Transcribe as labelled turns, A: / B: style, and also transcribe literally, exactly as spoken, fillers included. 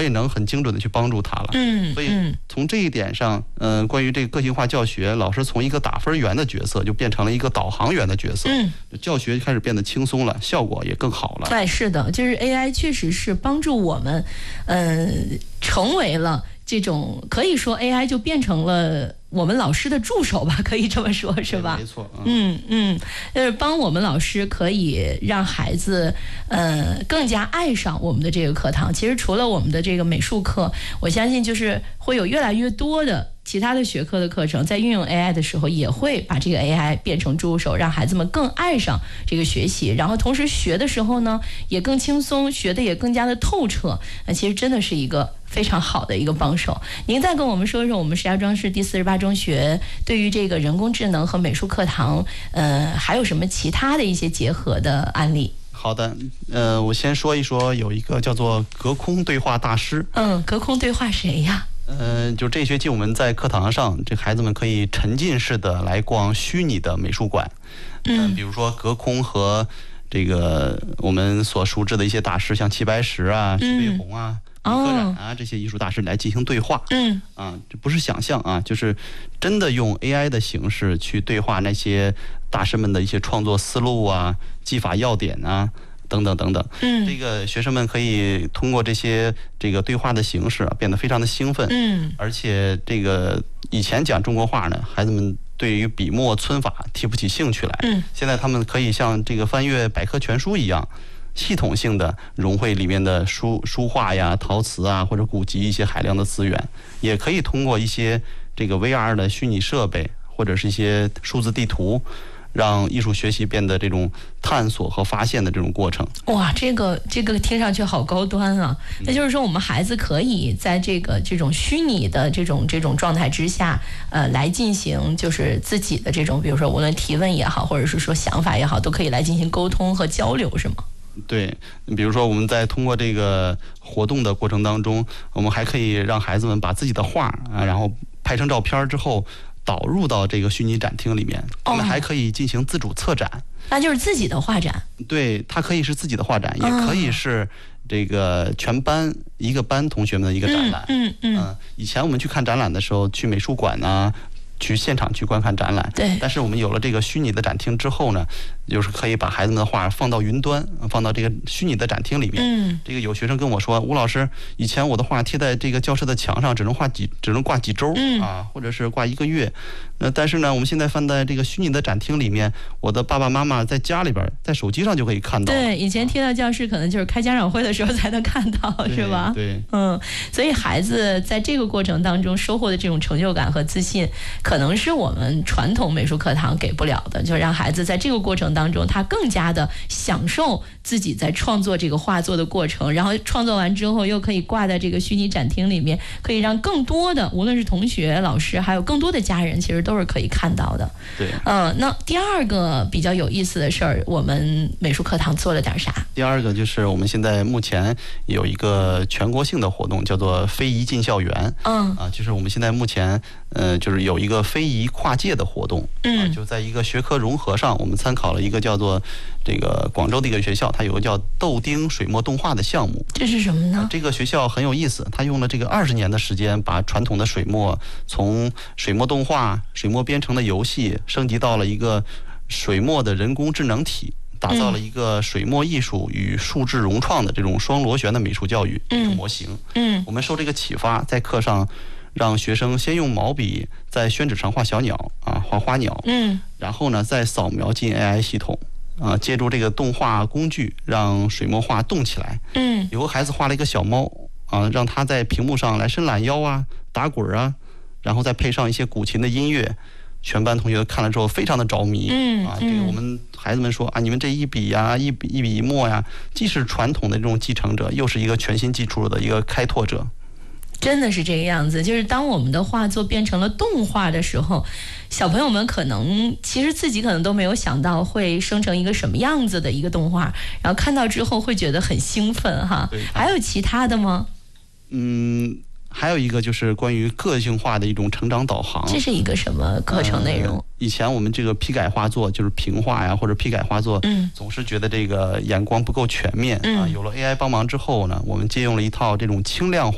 A: 未能很精准的去帮助他了。
B: 嗯，
A: 所以从这一点上，嗯、呃，关于这个个性化教学，老师从一个打分员的角色就变成了一个导航员的角色，
B: 嗯，
A: 教学开始变得轻松了，效果也更好了。
B: 哎，是的，就是 A I 确实是帮助我们，嗯、呃，成为了这种可以说 A I 就变成了我们老师的助手吧，可以这么说，是吧？
A: 没错，
B: 嗯嗯，就是帮我们老师可以让孩子呃更加爱上我们的这个课堂。其实除了我们的这个美术课，我相信就是会有越来越多的其他的学科的课程，在运用 A I 的时候，也会把这个 A I 变成助手，让孩子们更爱上这个学习，然后同时学的时候呢，也更轻松，学的也更加的透彻。那其实真的是一个非常好的一个帮手。您再跟我们说一说，我们石家庄市第四十八中学对于这个人工智能和美术课堂，呃，还有什么其他的一些结合的案例？
A: 好的，呃，我先说一说，有一个叫做隔空对话大师。
B: 嗯，隔空对话谁呀？
A: 呃，就这学期我们在课堂上，这孩子们可以沉浸式的来逛虚拟的美术馆，嗯、呃，比如说隔空和这个我们所熟知的一些大师，像齐白石啊、徐悲鸿啊、李可染啊这些艺术大师来进行对话。嗯，啊，这不是想象啊，就是真的用 A I 的形式去对话那些大师们的一些创作思路啊、技法要点啊。等等等等，嗯，这个学生们可以通过这些这个对话的形式啊，变得非常的兴奋，嗯，而且这个以前讲中国话呢，孩子们对于笔墨皴法提不起兴趣来，嗯，现在他们可以像这个翻阅百科全书一样，系统性的融会里面的书书画呀、陶瓷啊，或者古籍一些海量的资源，也可以通过一些这个 V R 的虚拟设备或者是一些数字地图。让艺术学习变得这种探索和发现的这种过程。
B: 哇，这个这个听上去好高端啊！那就是说，我们孩子可以在这个这种虚拟的这种这种状态之下，呃，来进行就是自己的这种，比如说无论提问也好，或者是说想法也好，都可以来进行沟通和交流，是吗？
A: 对，比如说我们在通过这个活动的过程当中，我们还可以让孩子们把自己的画啊，然后拍成照片之后。导入到这个虚拟展厅里面，我们还可以进行自主策展，哦、
B: 那就是自己的画展。
A: 对，它可以是自己的画展，也可以是这个全班一个班同学们的一个展览。嗯 嗯, 嗯、呃。以前我们去看展览的时候，去美术馆啊，去现场去观看展览。
B: 对。
A: 但是我们有了这个虚拟的展厅之后呢，就是可以把孩子们的画放到云端，放到这个虚拟的展厅里面。嗯。这个有学生跟我说，吴老师，以前我的画贴在这个教室的墙上，只能画几，只能挂几周、嗯、啊，或者是挂一个月。那但是呢，我们现在放在这个虚拟的展厅里面，我的爸爸妈妈在家里边，在手机上就可以看到。
B: 对，以前贴到教室可能就是开家长会的时候才能看到，是吧？
A: 对，
B: 嗯，所以孩子在这个过程当中收获的这种成就感和自信，可能是我们传统美术课堂给不了的，就让孩子在这个过程当中，他更加的享受自己在创作这个画作的过程，然后创作完之后又可以挂在这个虚拟展厅里面，可以让更多的无论是同学、老师，还有更多的家人，其实都是可以看到的。
A: 对，
B: 嗯、呃，那第二个比较有意思的事儿，我们美术课堂做了点啥？
A: 第二个就是我们现在目前有一个全国性的活动，叫做非遗进校园。嗯，啊，就是我们现在目前呃，就是有一个非遗跨界的活动。嗯、啊，就在一个学科融合上，我们参考了一个叫做这个广州的一个学校，它有个叫豆丁水墨动画的项目。
B: 这是什么呢？
A: 啊、这个学校很有意思，它用了这个二十年的时间，把传统的水墨从水墨动画、水墨编程的游戏升级到了一个水墨的人工智能体，打造了一个水墨艺术与数字融创的这种双螺旋的美术教育一个模型。嗯，我们受这个启发，在课上让学生先用毛笔在宣纸上画小鸟啊，画花鸟。嗯，然后呢，再扫描进 A I 系统。啊，借助这个动画工具，让水墨画动起来。嗯，有个孩子画了一个小猫啊，让他在屏幕上来伸懒腰啊、打滚啊，然后再配上一些古琴的音乐，全班同学看了之后非常的着迷。嗯，啊，这个我们孩子们说啊，你们这一笔呀、一笔一笔一墨呀，既是传统的这种继承者，又是一个全新技术的一个开拓者。
B: 真的是这个样子，就是当我们的画作变成了动画的时候，小朋友们可能其实自己可能都没有想到会生成一个什么样子的一个动画，然后看到之后会觉得很兴奋哈。还有其他的吗？嗯，
A: 还有一个就是关于个性化的一种成长导航。
B: 这是一个什么课程内容？呃、
A: 以前我们这个批改画作就是平画呀，或者批改画作，嗯，总是觉得这个眼光不够全面。嗯、啊。有了 A I 帮忙之后呢，我们借用了一套这种轻量化